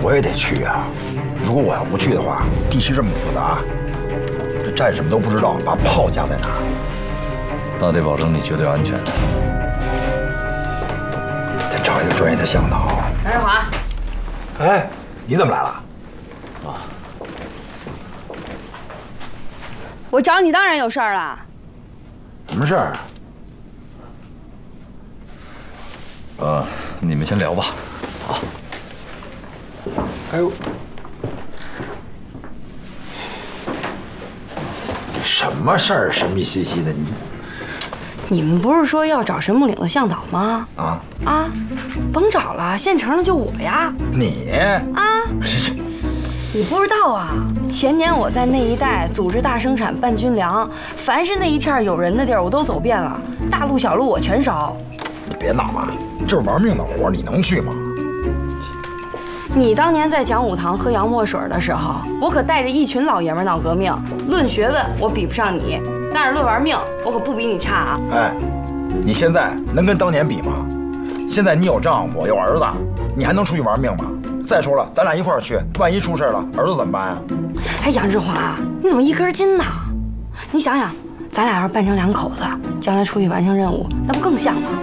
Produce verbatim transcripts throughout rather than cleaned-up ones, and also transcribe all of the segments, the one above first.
我也得去啊！如果我要不去的话，地区这么复杂，这战什么都不知道，把炮架在哪儿？ 那得保证你绝对安全的。 得找一个专业的向导。 梁日华， 哎，你怎么来了？ 啊， 我找你当然有事儿了。 什么事儿？ 呃，你们先聊吧。啊。 哎呦，什么事儿？神秘兮兮的你。 你们不是说要找神木岭的向导吗？ 啊啊，甭找了，现成的就我呀。 你啊， 这这， 你不知道啊？前年我在那一带组织大生产办军粮，凡是那一片有人的地儿，我都走遍了，大路小路我全烧。 你别闹嘛，这是玩命的活，你能去吗？ 你当年在讲武堂喝洋墨水的时候，我可带着一群老爷们闹革命。论学问，我比不上你，但是论玩命，我可不比你差啊！ 哎，你现在能跟当年比吗？现在你有丈夫有儿子，你还能出去玩命吗？再说了，咱俩一块儿去，万一出事了，儿子怎么办呀？ 哎，杨志华，你怎么一根筋呢？你想想，咱俩要是办成两口子，将来出去完成任务，那不更像吗？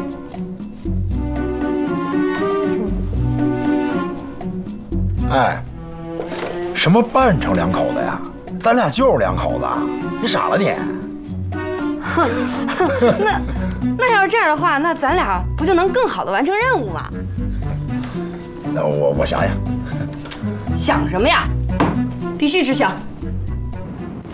哎，什么办成两口子呀？咱俩就是两口子，你傻了你？ 哼，那那要是这样的话，那咱俩不就能更好的完成任务吗？ 那我我想想， 想什么呀？必须执行。